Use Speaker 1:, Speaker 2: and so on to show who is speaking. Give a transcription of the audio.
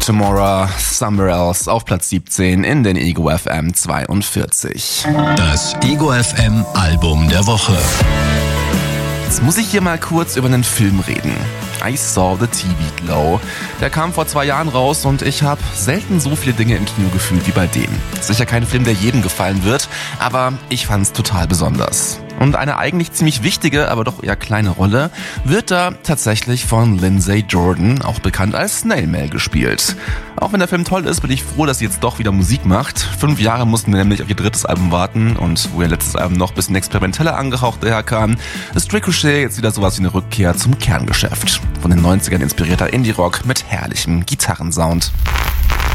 Speaker 1: Tomorrow, Somewhere Else auf Platz 17 in den Ego FM 42.
Speaker 2: Das Ego FM Album der Woche.
Speaker 1: Jetzt muss ich hier mal kurz über einen Film reden. I Saw the TV Glow. Der kam vor 2 Jahren raus und ich habe selten so viele Dinge im Kino gefühlt wie bei dem. Sicher kein Film, der jedem gefallen wird, aber ich fand's total besonders. Und eine eigentlich ziemlich wichtige, aber doch eher kleine Rolle wird da tatsächlich von Lindsay Jordan, auch bekannt als Snail Mail, gespielt. Auch wenn der Film toll ist, bin ich froh, dass sie jetzt doch wieder Musik macht. 5 Jahre mussten wir nämlich auf ihr 3. Album warten und wo ihr letztes Album noch ein bisschen experimenteller angehaucht daherkam, ist Ricochet jetzt wieder sowas wie eine Rückkehr zum Kerngeschäft. Von den 90ern inspirierter Indie-Rock mit herrlichem Gitarrensound.